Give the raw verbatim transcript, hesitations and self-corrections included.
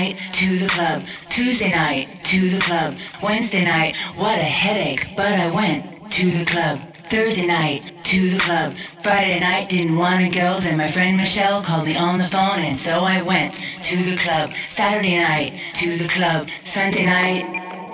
night, to the club. Tuesday night, to the club. Wednesday night, what a headache, but I went to the club. Thursday night, to the club. Friday night, didn't want to go. Then my friend Michelle called me on the phone, and so I went to the club. Saturday night, to the club. Sunday night,